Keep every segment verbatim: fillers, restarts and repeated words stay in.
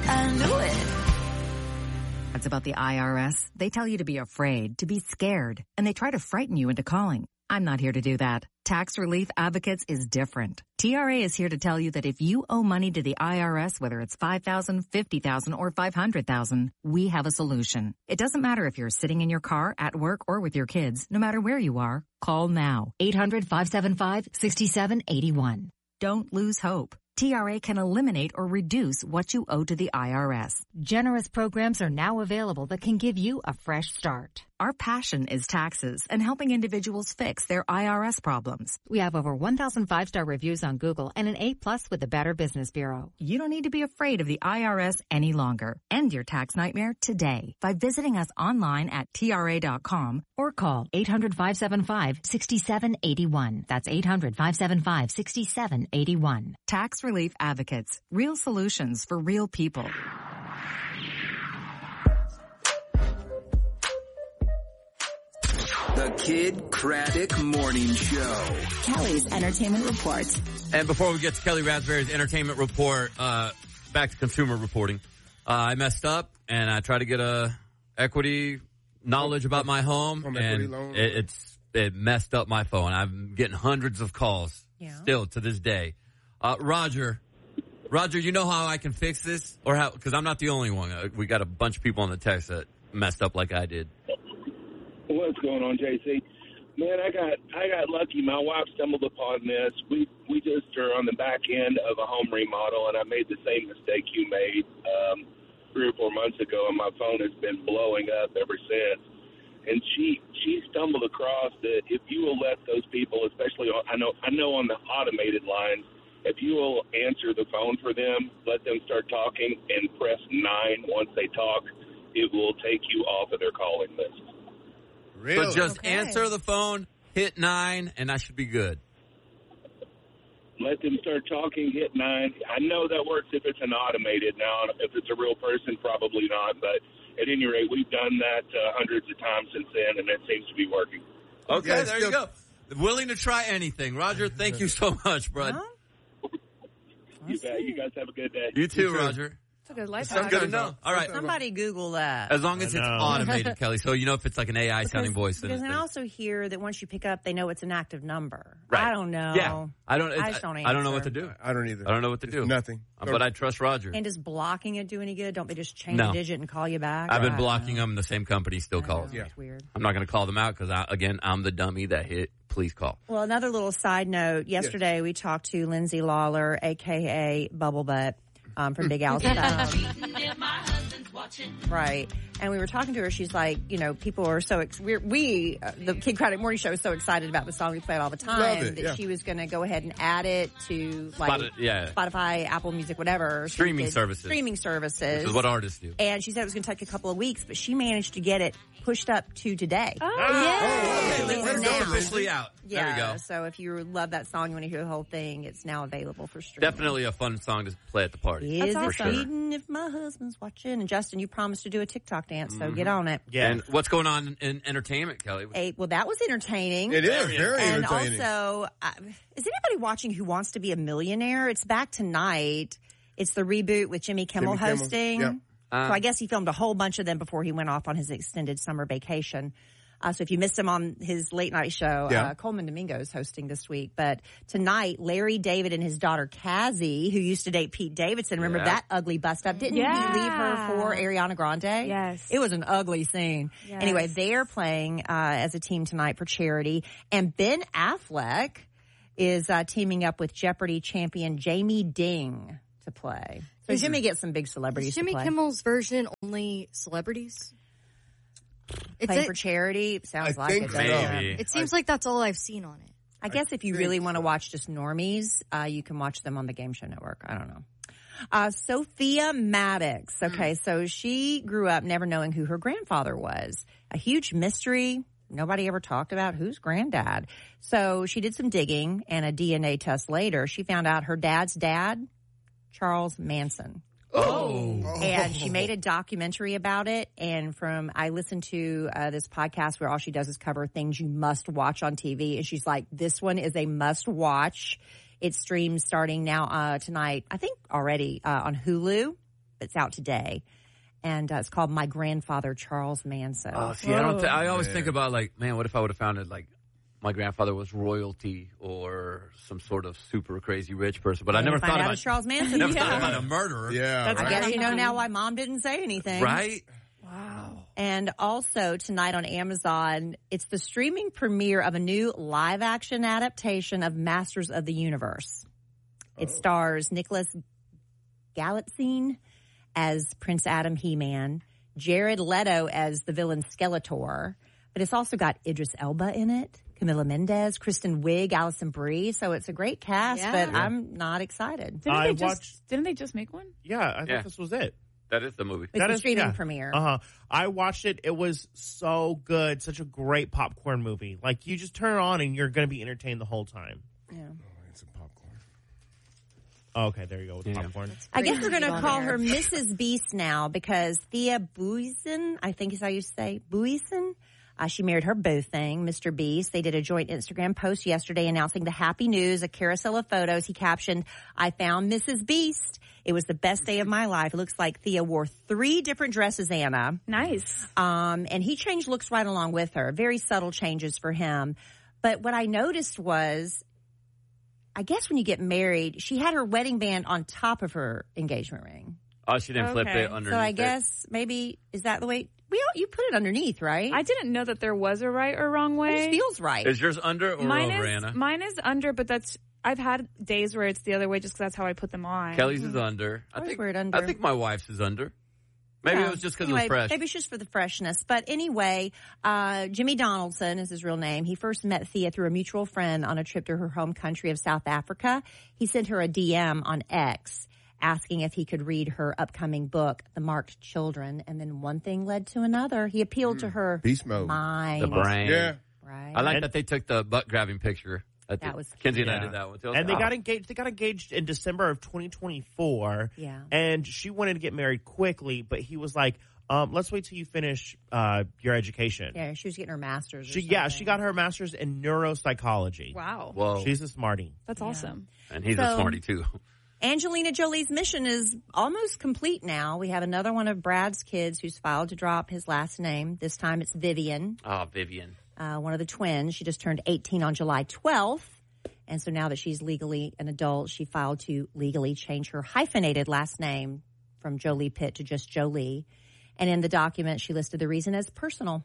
I knew it. It's about the I R S. They tell you to be afraid, to be scared, and they try to frighten you into calling. I'm not here to do that. Tax Relief Advocates is different. T R A is here to tell you that if you owe money to the I R S, whether it's five thousand dollars, fifty thousand dollars, or five hundred thousand dollars, we have a solution. It doesn't matter if you're sitting in your car, at work, or with your kids. No matter where you are, call now. eight hundred, five seven five, six seven eight one. Don't lose hope. T R A can eliminate or reduce what you owe to the I R S. Generous programs are now available that can give you a fresh start. Our passion is taxes and helping individuals fix their I R S problems. We have over one thousand five-star reviews on Google and an A plus with the Better Business Bureau. You don't need to be afraid of the I R S any longer. End your tax nightmare today by visiting us online at T R A dot com or call eight hundred, five seven five, six seven eight one. That's eight hundred, five seven five, six seven eight one. Tax Relief Advocates. Real solutions for real people. The Kid Craddock Morning Show. Kelly's Entertainment Report. And before we get to Kelly Raspberry's Entertainment Report, uh, back to consumer reporting. Uh, I messed up and I tried to get a equity knowledge about my home, Home and equity loan? it, it's it messed up my phone. I'm getting hundreds of calls Yeah. still to this day. Uh, Roger, Roger, you know how I can fix this, or how? Because I'm not the only one. Uh, we got a bunch of people on the text that messed up like I did. What's going on, J C? Man, I got I got lucky. My wife stumbled upon this. We we just are on the back end of a home remodel, and I made the same mistake you made um, three or four months ago, and my phone has been blowing up ever since. And she she stumbled across that if you will let those people, especially on, I know I know on the automated lines, if you will answer the phone for them, let them start talking, and press nine once they talk, it will take you off of their calling list. Really? So just Okay. answer the phone, hit nine, and I should be good. Let them start talking, hit nine. I know that works if it's an automated. Now, if it's a real person, probably not. But at any rate, we've done that uh, hundreds of times since then, and it seems to be working. Okay, Yeah, there still- you go. Willing to try anything. Roger, thank you so much, bud. Huh? You bet. You guys have a good day. You too, You too. Roger. It's a good life That's hack. good to know. All right. Somebody Google that. As long as I it's know. automated, Kelly. So you know if it's like an A I sounding voice. then Because it's- I also hear that once you pick up, they know it's an active number. Right. I don't know. Yeah. I don't, I just don't I don't know what to answer. do. I don't either. I don't know what to It's do. Nothing. Uh, But I trust Roger. And does blocking it do any good? Don't they just change No. a digit and call you back? I've been I blocking don't know. them. The same company still I calls. know, Yeah. It's weird. I'm not going to call them out because, again, I'm the dummy that hit please call. Well, another little side note. Yesterday we talked to Lindsay Lawler, a k a. Bubble Butt, um, from Big Al's phone. Right. And we were talking to her. She's like, you know, people are so, ex- we're, we, uh, the Kid Craddock Morning Show is so excited about the song we play it all the time Love it, that yeah. she was going to go ahead and add it to like Spot- yeah. Spotify, Apple Music, whatever. She Streaming did services. Streaming services. Which is what artists do. And she said it was going to take a couple of weeks, but she managed to get it pushed up to today. Oh, Oh, Released way to go. now. It's officially out. Yeah, There you go. so if you love that song, you want to hear the whole thing, it's now available for streaming. Definitely a fun song to play at the party. Is That's it awesome. Sweden if my husband's watching? And Justin, you promised to do a TikTok dance, so get on it. Yeah. And what's going on in entertainment, Kelly? Hey, well, that was entertaining. It is very and entertaining. also, uh, is anybody watching Who Wants to Be a Millionaire? It's back tonight. It's the reboot with Jimmy Kimmel Jimmy Kimmel, hosting. yeah. Uh, so I guess he filmed a whole bunch of them before he went off on his extended summer vacation. Uh, so if you missed him on his late night show, Yeah. uh, Coleman Domingo is hosting this week. But tonight, Larry David and his daughter Cassie, who used to date Pete Davidson, remember Yeah. that ugly bust up? Didn't Yeah. he leave her for Ariana Grande? Yes. It was an ugly scene. Yes. Anyway, they're playing uh, as a team tonight for charity. And Ben Affleck is uh, teaming up with Jeopardy champion Jamie Ding to play. So Is- Jimmy gets some big celebrities Is Jimmy to play. Kimmel's version only celebrities? It's Playing a- for charity sounds I like think it. so. doesn't it? Maybe. It seems like that's all I've seen on it. I guess if you think really want to so. watch just normies, uh, you can watch them on the Game Show Network. I don't know. Uh, Sophia Maddox. Okay, so she grew up never knowing who her grandfather was. A huge mystery. Nobody ever talked about who's granddad. So she did some digging, and a D N A test later, she found out her dad's dad, Charles Manson. Oh. And she made a documentary about it. And from, I listened to uh, this podcast where all she does is cover things you must watch on T V. And she's like, this one is a must watch. It streams starting now uh, tonight, I think already uh, on Hulu. It's out today. And uh, it's called My Grandfather Charles Manson. Oh, see, I don't. Th- I always think about like, man, what if I would have found it like my grandfather was royalty or some sort of super crazy rich person? But I never find thought out about it's Charles Manson. Never yeah. thought about a murderer. Yeah. I guess you know now why Mom didn't say anything. Right? Wow. And also tonight on Amazon, it's the streaming premiere of a new live-action adaptation of Masters of the Universe. It Oh. stars Nicholas Galitzine as Prince Adam He-Man, Jared Leto as the villain Skeletor, but it's also got Idris Elba in it, Camila Mendez, Kristen Wiig, Alison Brie. So it's a great cast, Yeah. but I'm not excited. Didn't I they just watched- didn't they just make one? Yeah, I thought Yeah. this was it. That is the movie. It's That the is- streaming yeah. premiere. Uh huh. I watched it. It was so good. Such a great popcorn movie. Like, you just turn it on and you're going to be entertained the whole time. Yeah. Some popcorn. Oh, okay, there you go with Yeah. popcorn. I guess we're going to on call there. her Missus Beast now because Thea Buisen, I think is how you say, Buisen, uh, she married her boo thing, Mister Beast. They did a joint Instagram post yesterday announcing the happy news, a carousel of photos. He captioned, I found Missus Beast. It was the best day of my life. It looks like Thea wore three different dresses, Anna. Nice. Um, and he changed looks right along with her. Very subtle changes for him. But what I noticed was, I guess when you get married, she had her wedding band on top of her engagement ring. Oh, she didn't flip Okay. it underneath. So I it. guess maybe, is that the way? We all, you put it underneath, right? I didn't know that there was a right or wrong It way. just feels right. Is yours under or mine over, is Anna? mine is under, but that's I've had days where it's the other way just because that's how I put them on. Kelly's is under. I Always think. wear it under. I think my wife's is under. Maybe Yeah. it was just because Anyway, it was fresh. Maybe it's just for the freshness. But anyway, uh, Jimmy Donaldson is his real name. He first met Thea through a mutual friend on a trip to her home country of South Africa. He sent her a D M on X asking if he could read her upcoming book, The Marked Children. And then one thing led to another. He appealed to her Beast mode. mind. The brain. Yeah. Right. I like And- that they took the butt grabbing picture. I That think was Kenzie and I Yeah. did that one too. I was And they like, got oh. engaged. They got engaged in December of twenty twenty-four. Yeah. And she wanted to get married quickly, but he was like, um, "Let's wait till you finish uh, your education." Yeah, she was getting her master's. Or She yeah, something. she got her master's in neuropsychology. Wow, Whoa. She's a smarty. that's awesome. And he's So- a smarty too. Angelina Jolie's mission is almost complete now. We have another one of Brad's kids who's filed to drop his last name. This time it's Vivian, Oh, Vivian. uh, one of the twins. She just turned eighteen on July twelfth. And so now that she's legally an adult, she filed to legally change her hyphenated last name from Jolie Pitt to just Jolie. And in the document, she listed the reason as personal.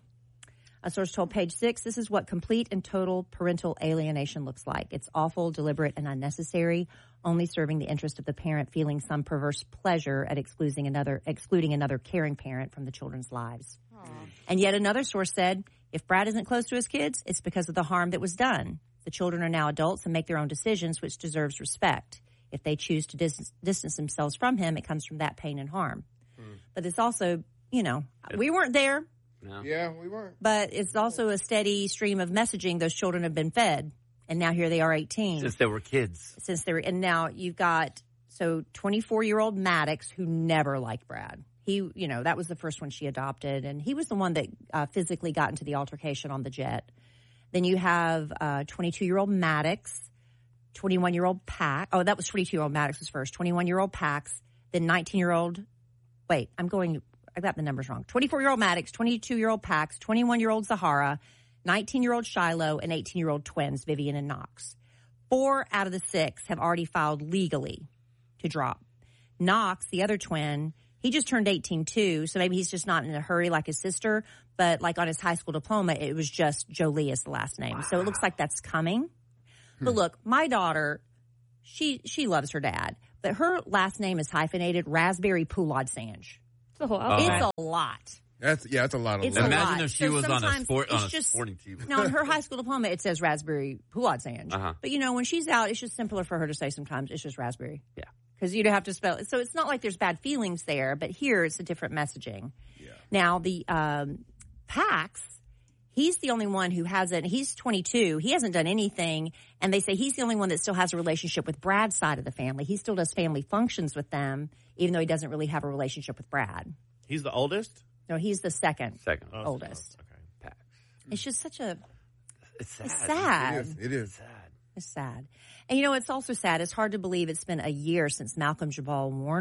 A source told Page Six, this is what complete and total parental alienation looks like. It's awful, deliberate, and unnecessary, only serving the interest of the parent feeling some perverse pleasure at excluding another, excluding another caring parent from the children's lives. And yet another source said, if Brad isn't close to his kids, it's because of the harm that was done. The children are now adults and make their own decisions, which deserves respect. If they choose to dis- distance themselves from him, it comes from that pain and harm. But it's also, you know, we weren't there, No. Yeah, we weren't. but it's also a steady stream of messaging those children have been fed. And now here they are eighteen. Since they were kids. Since they were, and now you've got, so twenty-four-year-old Maddox, who never liked Brad. He, you know, that was the first one she adopted, and he was the one that uh, physically got into the altercation on the jet. Then you have uh, twenty-two-year-old Maddox, twenty-one-year-old Pax. Oh, that was twenty-two-year-old Maddox was first. twenty-one-year-old Pax, then nineteen-year-old. Wait, I'm going. I got the numbers wrong. twenty-four-year-old Maddox, twenty-two-year-old Pax, twenty-one-year-old Zahara, nineteen-year-old Shiloh, and eighteen-year-old twins Vivian and Knox. Four out of the six have already filed legally to drop. Knox, the other twin, he just turned eighteen too, so maybe he's just not in a hurry like his sister. But like on his high school diploma, it was just Jolie as the last name. Wow. So it looks like that's coming. Hmm. But look, my daughter, she she loves her dad, but her last name is hyphenated Raspberry Poulad Sanj. It's a whole Oh. It's a lot. That's yeah, that's a lot of. It's love. a Imagine lot. if she So was on a sometimes sport on it's a just- sporting team. Now, on her high school diploma, it says Raspberry Poulad Sanj. Uh-huh. But, you know, when she's out, it's just simpler for her to say sometimes it's just Raspberry. Yeah. Because you don't have to spell it. So it's not like there's bad feelings there, but here it's a different messaging. Yeah. Now, the um, Pax, he's the only one who hasn't, he's twenty-two. He hasn't done anything. And they say he's the only one that still has a relationship with Brad's side of the family. He still does family functions with them, even though he doesn't really have a relationship with Brad. He's the oldest. No, he's the second, Second. Oh, oldest. Okay. Pax. It's just such a, It's sad. it's sad. It is. It is. Sad. It's sad. And you know, it's also sad. It's hard to believe it's been a year since Malcolm Jabal Warner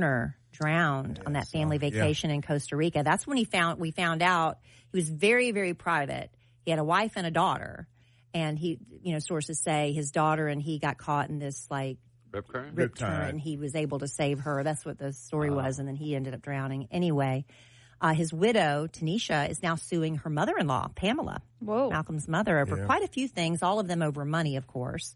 drowned Yeah, on that so, family vacation yeah. in Costa Rica. That's when he found we found out he was very, very private. He had a wife and a daughter, and he, you know, sources say his daughter and he got caught in this like Rip current? rip Riptide. current, and he was able to save her. That's what the story Uh. was, and then he ended up drowning anyway. Uh, his widow, Tanisha, is now suing her mother-in-law, Pamela, Whoa. Malcolm's mother, over Yeah. quite a few things, all of them over money, of course.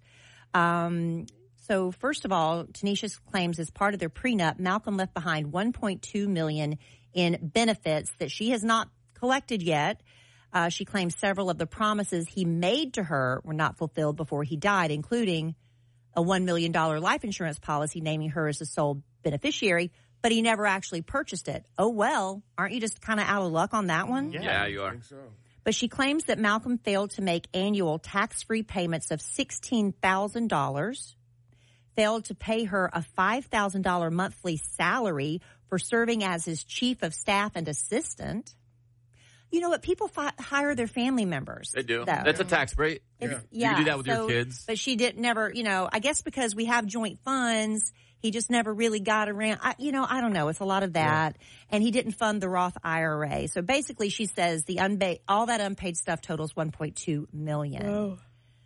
Um, so first of all, Tanisha claims as part of their prenup, Malcolm left behind one point two million dollars in benefits that she has not collected yet. Uh, she claims several of the promises he made to her were not fulfilled before he died, including a one million dollars life insurance policy naming her as the sole beneficiary, but he never actually purchased it. Oh, well, aren't you just kind of out of luck on that one? Yeah. Yeah, you I are. think so. But she claims that Malcolm failed to make annual tax-free payments of sixteen thousand dollars, failed to pay her a five thousand dollars monthly salary for serving as his chief of staff and assistant. You know what? People fi- hire their family members. They do. though. That's a tax break. It's- You can do that with your so- kids. But she did never, you know, I guess because we have joint funds, he just never really got around. I, you know, I don't know. It's a lot of that. And he didn't fund the Roth I R A. So basically she says the unba- all that unpaid stuff totals one point two million dollars.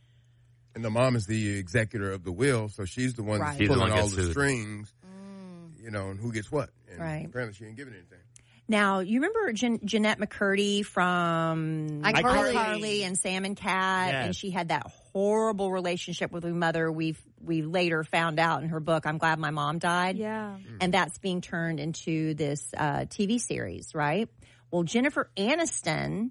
And the mom is the executor of the will, so she's the one Right. that's She's the pulling one all gets the sued. strings, you know, and who gets what. And Right. apparently she ain't giving anything. Now, you remember Jan- Jeanette McCurdy from iCarly. iCarly and Sam and Cat, Yes. and she had that horrible relationship with her mother. We've we later found out in her book, I'm Glad My Mom Died. Yeah. And that's being turned into this uh, T V series, right? Well, Jennifer Aniston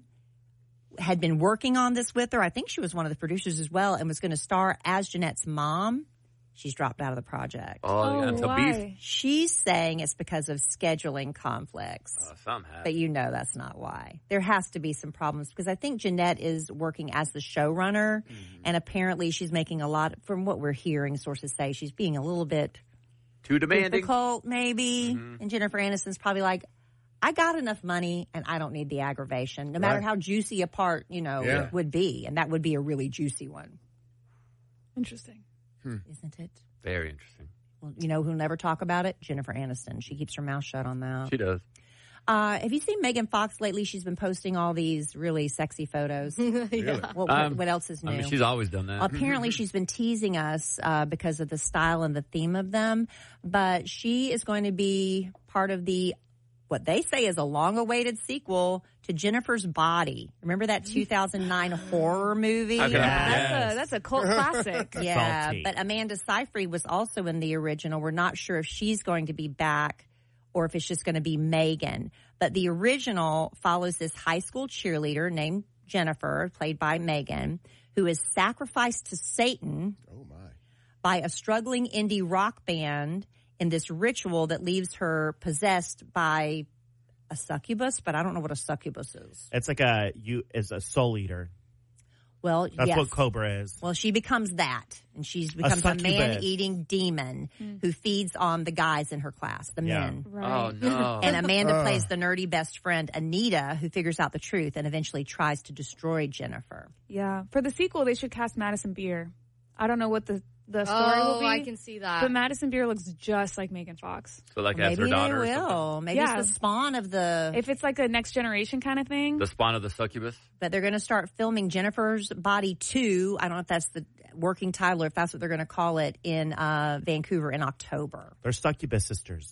had been working on this with her. I think she was one of the producers as well and was going to star as Jeanette's mom. She's dropped out of the project. Oh, Oh, yeah, it's a why? beef. She's saying it's because of scheduling conflicts. Uh, some have. But you know that's not why. There has to be some problems because I think Jeanette is working as the showrunner, Mm-hmm. and apparently she's making a lot, from what we're hearing, sources say, she's being a little bit Too demanding. difficult maybe. Mhm. And Jennifer Aniston's probably like, I got enough money and I don't need the aggravation, no matter Right. how juicy a part, you know, Yeah. it would be. And that would be a really juicy one, Interesting. isn't it? Very interesting. Well, you know who'll never talk about it? Jennifer Aniston. She keeps her mouth shut on that. She does. Uh, have you seen Megan Fox lately? She's been posting all these really sexy photos. Really? What, what, Um, what else is new? I mean, she's always done that. Apparently, she's been teasing us uh, because of the style and the theme of them. But she is going to be part of the, what they say is a long-awaited sequel to Jennifer's Body. Remember that two thousand nine horror movie? Okay. That's Yes. a that's a cult classic. Yeah, Salty. but Amanda Seyfried was also in the original. We're not sure if she's going to be back or if it's just going to be Megan. But the original follows this high school cheerleader named Jennifer, played by Megan, who is sacrificed to Satan Oh, my. by a struggling indie rock band in this ritual that leaves her possessed by a succubus, but I don't know what a succubus is. It's like a you is a soul eater. Well, That's yes. what Cobra is. Well, she becomes that, and she's becomes a, succubus. man-eating demon who feeds on the guys in her class, the Yeah. men. Right. Oh, no. And Amanda Uh. plays the nerdy best friend, Anita, who figures out the truth and eventually tries to destroy Jennifer. Yeah. For the sequel, they should cast Madison Beer. I don't know what the, the story Oh, will be. I can see that. But Madison Beer looks just like Megan Fox. So, like, as Maybe her daughter they or something? will. Maybe Yeah. it's the spawn of the... If it's like a next generation kind of thing. The spawn of the succubus? But they're going to start filming Jennifer's Body two. I don't know if that's the working title or if that's what they're going to call it in uh, Vancouver in October. They're succubus sisters.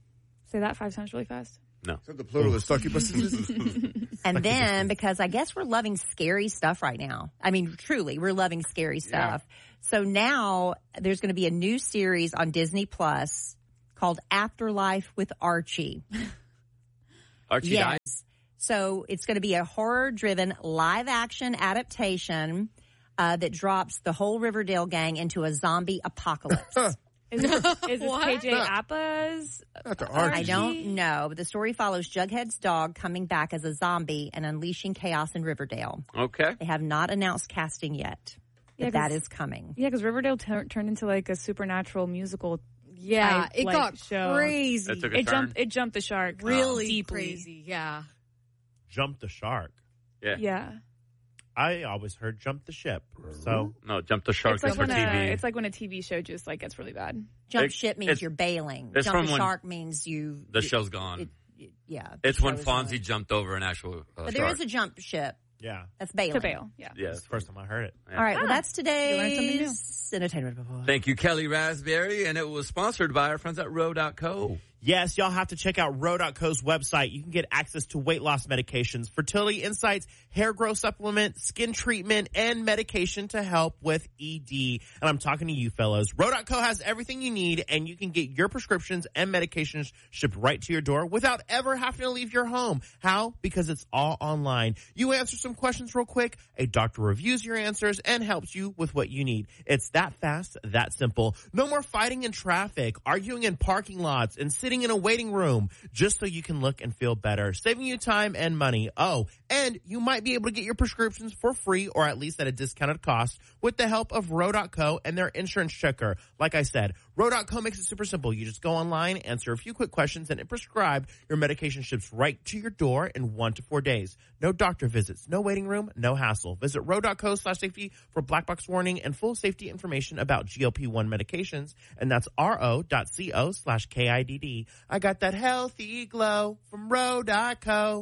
Say that five times really fast. No. Is that the plural of succubuses? And then, because I guess we're loving scary stuff right now. I mean, truly, we're loving scary stuff. So now there's going to be a new series on Disney Plus called Afterlife with Archie. Archie yes. died? So it's going to be a horror-driven live-action adaptation uh, that drops the whole Riverdale gang into a zombie apocalypse. Is this, is this What? K J Appa's? Not the I Archie. don't know, but the story follows Jughead's dog coming back as a zombie and unleashing chaos in Riverdale. Okay. They have not announced casting yet, but Yeah, 'cause- that is coming. Yeah, because Riverdale tur turned into like a supernatural musical. yeah, type, it like, got show. crazy. That took a It turn. jumped. It jumped the shark. really deeply. crazy. Yeah. Jump the shark. Yeah. Yeah. I always heard jump the ship. So No, jump the shark It's like, is for when T V. a, it's like when a T V show just like gets really bad. Jump It- ship means it's- you're bailing. it's Jump from the when shark means you. The show's gone. It, it, yeah. It's the when show is Fonzie gone. jumped over an actual uh, But there shark. is a jump ship. yeah. That's bailing. To bail, yeah. Yeah. That's the first time I heard it. All right. Well, Ah, that's you learned something new. today's entertainment report. Thank you, Kelly Raspberry, and it was sponsored by our friends at Row dot co. Yes, y'all have to check out Row dot co's website. You can get access to weight loss medications, fertility insights, hair growth supplement, skin treatment, and medication to help with E D. And I'm talking to you fellows. Row dot co has everything you need, and you can get your prescriptions and medications shipped right to your door without ever having to leave your home. How? Because it's all online. You answer some questions real quick, a doctor reviews your answers, and helps you with what you need. It's that fast, that simple. No more fighting in traffic, arguing in parking lots, and sitting in a waiting room just so you can look and feel better, saving you time and money. Oh, and you might be able to get your prescriptions for free or at least at a discounted cost with the help of Row dot co and their insurance checker. Like I said, Row dot co makes it super simple. You just go online, answer a few quick questions, and it prescribe your medication ships right to your door in one to four days. No doctor visits, no waiting room, no hassle. Visit Row dot co slash safety for black box warning and full safety information about G L P one medications. And that's ro dot co slash K I D D. I got that healthy glow from Row dot co.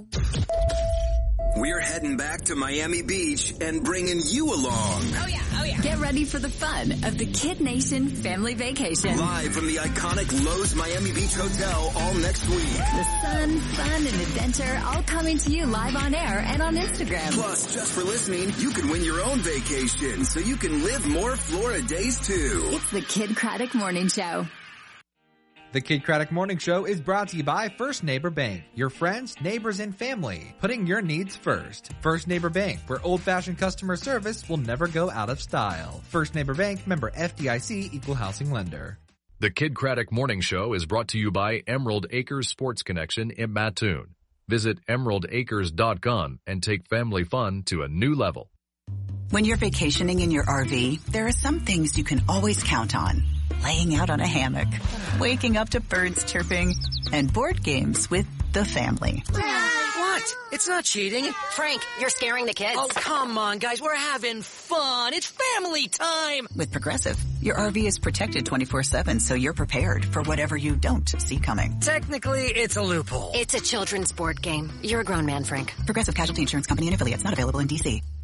We're heading back to Miami Beach and bringing you along. Oh, yeah. Oh, yeah. Get ready for the fun of the Kid Nation family vacation. Live from the iconic Lowe's Miami Beach Hotel all next week. The sun, fun, and adventure all coming to you live on air and on Instagram. Plus, just for listening, you can win your own vacation so you can live more Florida days too. It's the Kid Craddock Morning Show. The Kid Craddock Morning Show is brought to you by First Neighbor Bank. Your friends, neighbors, and family. Putting your needs first. First Neighbor Bank, where old-fashioned customer service will never go out of style. First Neighbor Bank, member F D I C, equal housing lender. The Kid Craddock Morning Show is brought to you by Emerald Acres Sports Connection in Mattoon. Visit emerald acres dot com and take family fun to a new level. When you're vacationing in your R V, there are some things you can always count on. Laying out on a hammock, waking up to birds chirping, and board games with the family. What? It's not cheating. Frank, you're scaring the kids. Oh, come on, guys. We're having fun. It's family time. With Progressive, your R V is protected twenty-four seven, so you're prepared for whatever you don't see coming. Technically, it's a loophole. It's a children's board game. You're a grown man, Frank. Progressive Casualty Insurance Company and affiliates, not available in D C